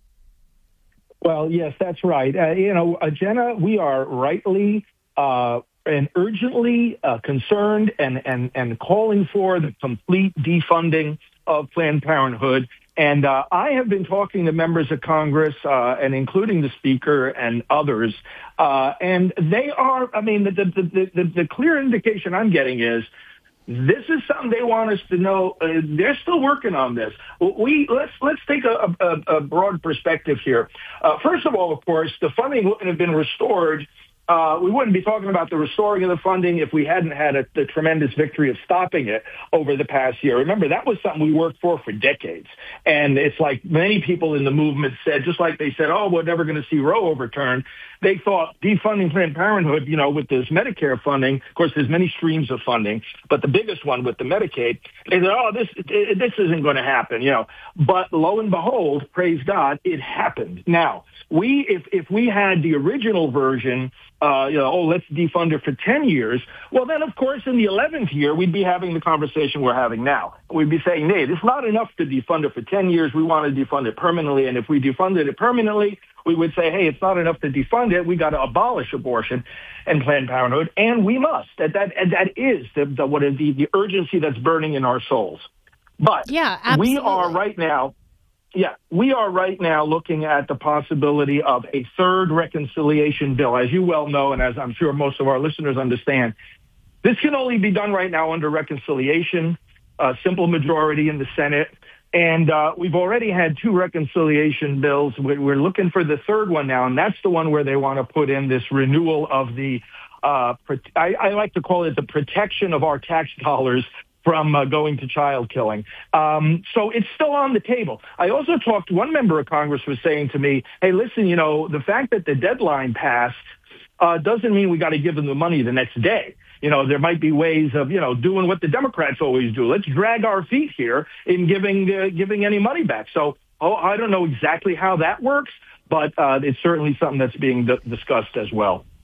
S23: Well, yes, that's right. Uh, you know, uh, Jenna, we are rightly uh, and urgently uh, concerned and, and, and calling for the complete defunding of Planned Parenthood. And uh, I have been talking to members of Congress, uh, and including the Speaker and others, uh, and they are, I mean, the, the, the, the, the clear indication I'm getting is this is something they want us to know. Uh, they're still working on this. We let's let's take a, a, a broad perspective here. Uh, first of all, of course, the funding wouldn't have been restored. Uh, we wouldn't be talking about the restoring of the funding if we hadn't had a, the tremendous victory of stopping it over the past year. Remember, that was something we worked for for decades. And it's like many people in the movement said, just like they said, oh, we're never going to see Roe overturned. They thought defunding Planned Parenthood, you know, with this Medicare funding, of course, there's many streams of funding, but the biggest one with the Medicaid, they said, oh, this this isn't going to happen, you know. But lo and behold, praise God, it happened. Now, we if if we had the original version, uh, you know, oh, let's defund it for ten years, well, then, of course, in the eleventh year, we'd be having the conversation we're having now. We'd be saying, hey, it's not enough to defund it for ten years. We want to defund it permanently. And if we defunded it permanently, we would say, hey, it's not enough to defund it. We got to abolish abortion and Planned Parenthood, and we must. That that and that is the, the what is the, the urgency that's burning in our souls. But
S1: yeah, absolutely.
S23: we are right now, yeah, we are right now looking at the possibility of a third reconciliation bill. As you well know, and as I'm sure most of our listeners understand, this can only be done right now under reconciliation, a simple majority in the Senate. And uh, we've already had two reconciliation bills. We're looking for the third one now, and that's the one where they want to put in this renewal of the, uh, I, I like to call it the protection of our tax dollars from uh, going to child killing. Um, so it's still on the table. I also talked, one member of Congress was saying to me, hey, listen, you know, the fact that the deadline passed uh, doesn't mean we got to give them the money the next day. You know, there might be ways of, you know, doing what the Democrats always do. Let's drag our feet here in giving uh, giving any money back. So oh, I don't know exactly how that works, but uh, it's certainly something that's being d- discussed as well.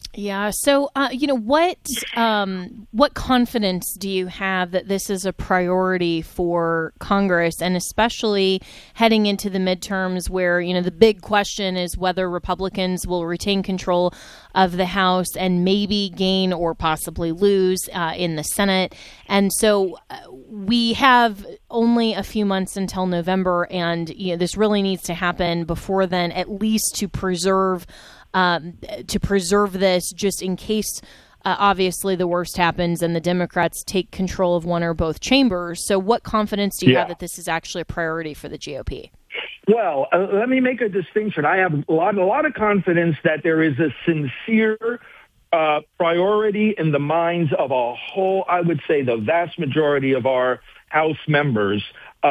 S1: Yeah. So, uh, you know, what um, what confidence do you have that this is a priority for Congress, and especially heading into the midterms where, you know, the big question is whether Republicans will retain control of the House and maybe gain or possibly lose uh, in the Senate. And so uh, we have only a few months until November, and, you know, this really needs to happen before then, at least to preserve Um, to preserve this, just in case, uh, obviously, the worst happens and the Democrats take control of one or both chambers. So what confidence do you
S23: Yeah.
S1: have that this is actually a priority for the G O P?
S23: Well, uh, let me make a distinction. I have a lot, a lot of confidence that there is a sincere uh, priority in the minds of a whole, I would say the vast majority of our House members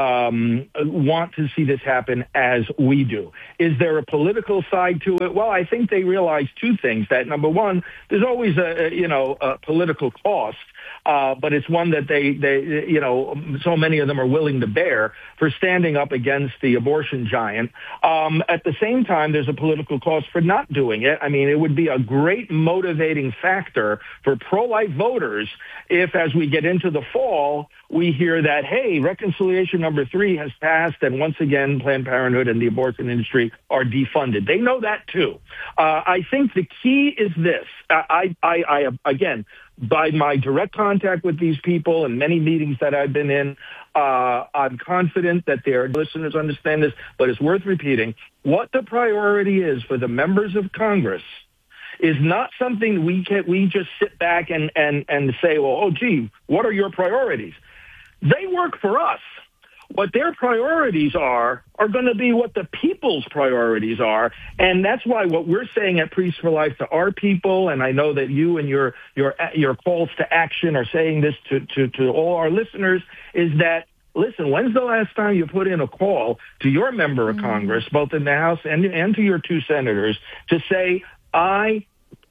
S23: um, want to see this happen as we do. Is there a political side to it? Well, I think they realize two things. That number one, there's always a, a you know a political cost, uh, but it's one that they they you know so many of them are willing to bear for standing up against the abortion giant. Um, at the same time, there's a political cost for not doing it. I mean, it would be a great motivating factor for pro-life voters if, as we get into the fall, we hear that, hey, reconciliation number three has passed, and once again, Planned Parenthood and the abortion industry are defunded. They know that, too. Uh, I think the key is this. I, I, I, again, by my direct contact with these people and many meetings that I've been in, uh, I'm confident that their listeners understand this, but it's worth repeating. What the priority is for the members of Congress is not something we can, we just sit back and, and, and say, well, oh, gee, what are your priorities? They work for us. What their priorities are are going to be what the people's priorities are, and that's why what we're saying at Priests for Life to our people, and I know that you and your your your calls to action are saying this to, to, to all our listeners, is that, listen, when's the last time you put in a call to your member of mm-hmm. Congress, both in the House and, and to your two senators, to say, I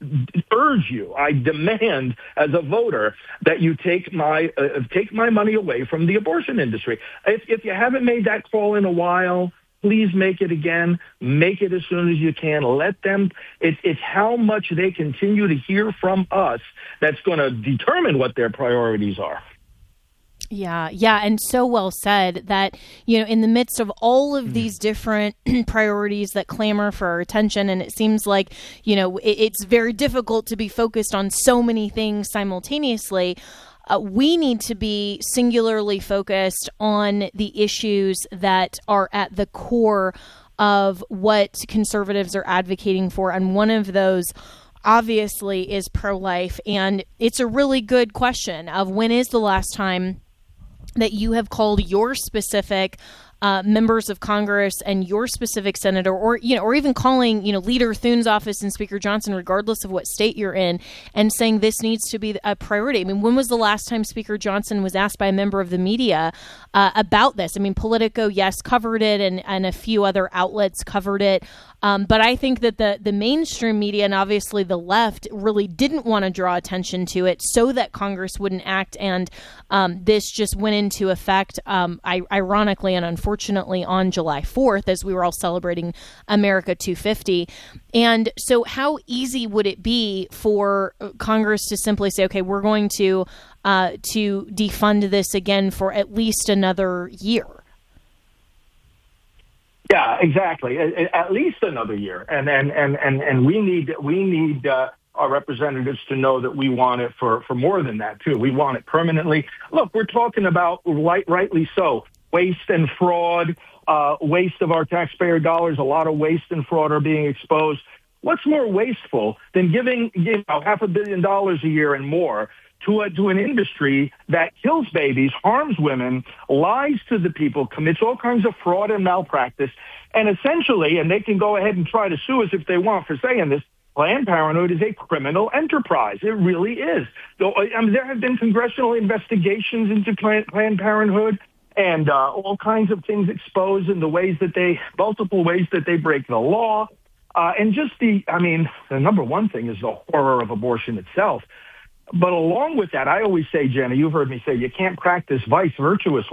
S23: urge you, I demand as a voter that you take my uh, take my money away from the abortion industry. If, if you haven't made that call in a while, please make it again. Make it as soon as you can. Let them. It's it's how much they continue to hear from us that's going to determine what their priorities are.
S1: Yeah, yeah, and so well said that, you know, in the midst of all of these different priorities that clamor for our attention, and it seems like, you know, it, it's very difficult to be focused on so many things simultaneously, uh, we need to be singularly focused on the issues that are at the core of what conservatives are advocating for, and one of those obviously is pro-life, and it's a really good question of when is the last time that you have called your specific uh, members of Congress and your specific senator, or you know, or even calling you know Leader Thune's office and Speaker Johnson, regardless of what state you're in, and saying this needs to be a priority. I mean, when was the last time Speaker Johnson was asked by a member of the media uh, about this? I mean, Politico, yes, covered it, and and a few other outlets covered it. Um, but I think that the, the mainstream media and obviously the left really didn't want to draw attention to it so that Congress wouldn't act. And um, this just went into effect, um, I, ironically and unfortunately, on July fourth, as we were all celebrating America two fifty. And so how easy would it be for Congress to simply say, okay, we're going to uh, to defund this again for at least another year?
S23: Yeah, exactly. At least another year, and and and and, and we need we need uh, our representatives to know that we want it for, for more than that too. We want it permanently. Look, we're talking about, right, rightly so, waste and fraud, uh, waste of our taxpayer dollars. A lot of waste and fraud are being exposed. What's more wasteful than giving you know half a billion dollars a year and more to a, to an industry that kills babies, harms women, lies to the people, commits all kinds of fraud and malpractice, and essentially, and they can go ahead and try to sue us if they want for saying this, Planned Parenthood is a criminal enterprise. It really is. Though, I mean, there have been congressional investigations into Planned Parenthood and uh, all kinds of things exposed in the ways that they, multiple ways that they break the law. Uh, and just the, I mean, the number one thing is the horror of abortion itself. But along with that, I always say, Jenna, you've heard me say, you can't practice vice virtuously.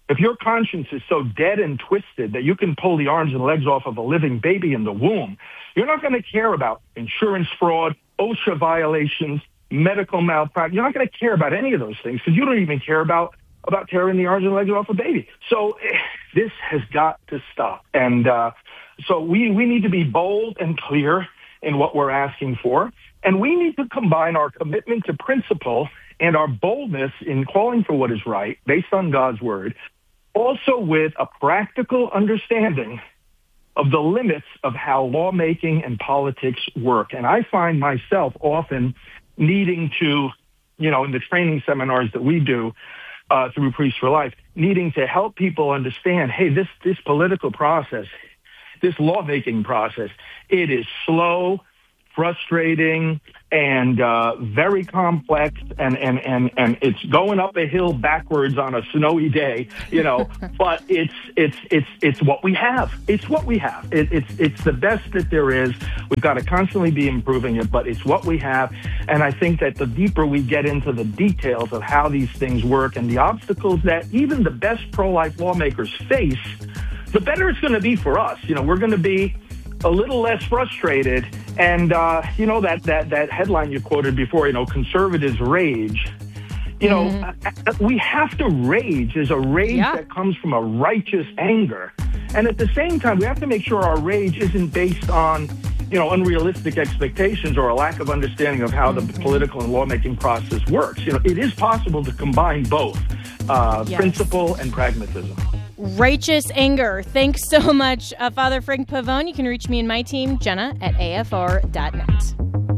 S23: If your conscience is so dead and twisted that you can pull the arms and legs off of a living baby in the womb, you're not going to care about insurance fraud, OSHA violations, medical malpractice. You're not going to care about any of those things because you don't even care about, about tearing the arms and legs off a baby. So eh, this has got to stop. And uh, so we, we need to be bold and clear in what we're asking for. And we need to combine our commitment to principle and our boldness in calling for what is right based on God's word, also with a practical understanding of the limits of how lawmaking and politics work. And I find myself often needing to, you know, in the training seminars that we do uh, through Priests for Life, needing to help people understand, hey, this, this political process, this lawmaking process, it is slow, frustrating, and uh, very complex, and, and, and, and it's going up a hill backwards on a snowy day, you know, but it's it's it's it's what we have. It's what we have. It, it's it's the best that there is. We've got to constantly be improving it, but it's what we have. And I think that the deeper we get into the details of how these things work and the obstacles that even the best pro-life lawmakers face, the better it's going to be for us. You know, we're going to be a little less frustrated. And, uh, you know, that, that, that headline you quoted before, you know, conservatives rage. You know, mm-hmm. we have to rage. There's a rage yeah. that comes from a righteous anger. And at the same time, we have to make sure our rage isn't based on, you know, unrealistic expectations or a lack of understanding of how mm-hmm. the political and lawmaking process works. You know, it is possible to combine both uh, yes. principle and pragmatism.
S1: Righteous anger. Thanks so much, uh, Father Frank Pavone. You can reach me and my team, Jenna, at A F R dot net.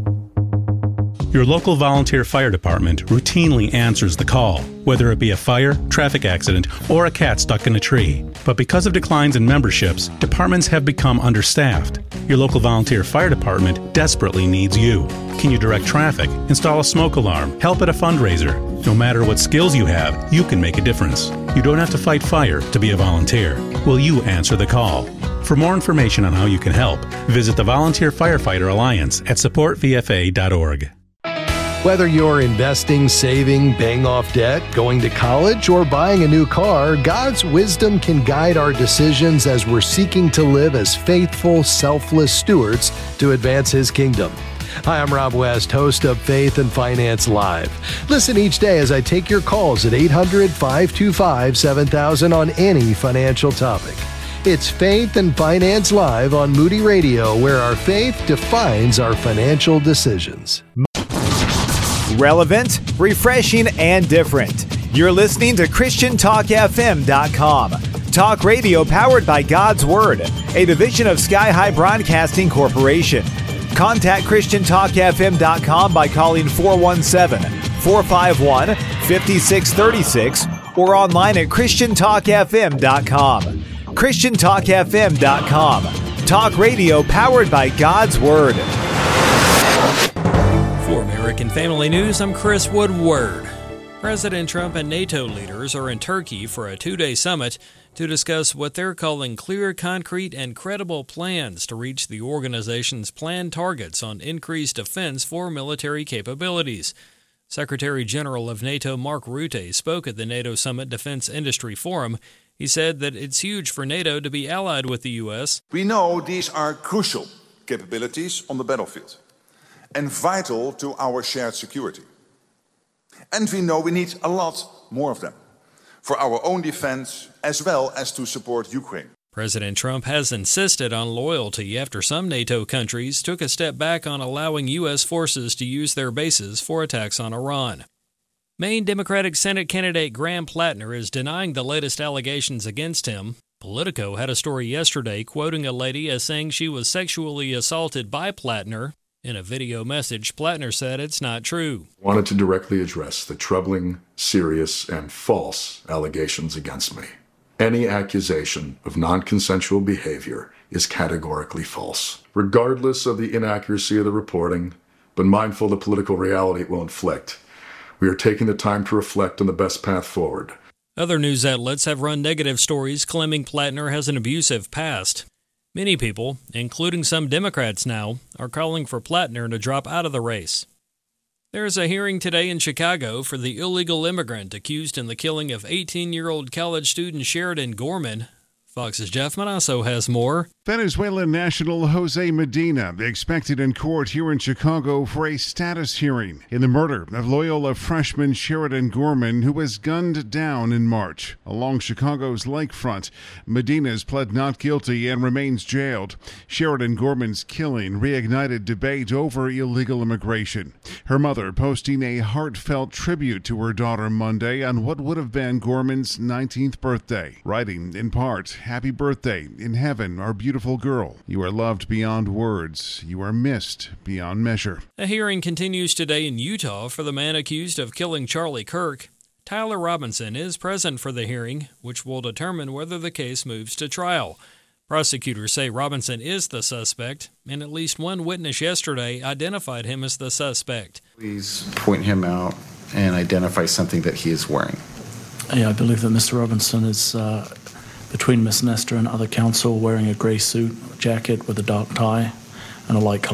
S3: Your local volunteer fire department routinely answers the call, whether it be a fire, traffic accident, or a cat stuck in a tree. But because of declines in memberships, departments have become understaffed. Your local volunteer fire department desperately needs you. Can you direct traffic, install a smoke alarm, help at a fundraiser? No matter what skills you have, you can make a difference. You don't have to fight fire to be a volunteer. Will you answer the call? For more information on how you can help, visit the Volunteer Firefighter Alliance at support v f a dot org.
S4: Whether you're investing, saving, paying off debt, going to college, or buying a new car, God's wisdom can guide our decisions as we're seeking to live as faithful, selfless stewards to advance His kingdom. Hi, I'm Rob West, host of Faith and Finance Live. Listen each day as I take your calls at eight hundred, five two five, seven thousand on any financial topic. It's Faith and Finance Live on Moody Radio, where our faith defines our financial decisions.
S6: Relevant, refreshing, and different. You're listening to Christian Talk F M dot com. Talk radio powered by God's Word, a division of Sky High Broadcasting Corporation. Contact Christian Talk F M dot com by calling four one seven, four five one, five six three six or online at Christian Talk F M dot com. Christian Talk F M dot com. Talk radio powered by God's Word.
S24: For American Family News, I'm Chris Woodward. President Trump and NATO leaders are in Turkey for a two-day summit to discuss what they're calling clear, concrete, and credible plans to reach the organization's planned targets on increased defense for military capabilities. Secretary General of NATO Mark Rutte spoke at the NATO Summit Defense Industry Forum. He said that it's huge for NATO to be allied with the U S.
S25: We know these are crucial capabilities on the battlefield and vital to our shared security. And we know we need a lot more of them for our own defense as well as to support Ukraine.
S24: President Trump has insisted on loyalty after some NATO countries took a step back on allowing U S forces to use their bases for attacks on Iran. Maine Democratic Senate candidate Graham Plattner is denying the latest allegations against him. Politico had a story yesterday quoting a lady as saying she was sexually assaulted by Plattner. In a video message, Plattner said it's not true.
S26: I wanted to directly address the troubling, serious, and false allegations against me. Any accusation of non-consensual behavior is categorically false, regardless of the inaccuracy of the reporting, but mindful of the political reality it will inflict. We are taking the time to reflect on the best path forward.
S24: Other news outlets have run negative stories claiming Plattner has an abusive past. Many people, including some Democrats now, are calling for Plattner to drop out of the race. There is a hearing today in Chicago for the illegal immigrant accused in the killing of eighteen-year-old college student Sheridan Gorman. Fox's Jeff Manasso has more.
S5: Venezuelan national Jose Medina expected in court here in Chicago for a status hearing in the murder of Loyola freshman Sheridan Gorman, who was gunned down in March. Along Chicago's lakefront, Medina's pled not guilty and remains jailed. Sheridan Gorman's killing reignited debate over illegal immigration. Her mother posting a heartfelt tribute to her daughter Monday on what would have been Gorman's nineteenth birthday, writing in part, "Happy birthday. In heaven, our beautiful girl. You are loved beyond words. You are missed beyond measure."
S24: A hearing continues today in Utah for the man accused of killing Charlie Kirk. Tyler Robinson is present for the hearing, which will determine whether the case moves to trial. Prosecutors say Robinson is the suspect, and at least one witness yesterday identified him as the suspect.
S7: Please point him out and identify something that he is wearing.
S16: Yeah, I believe that Mister Robinson is uh, between Miss Nestor and other counsel wearing a grey suit, jacket with a dark tie, and a light color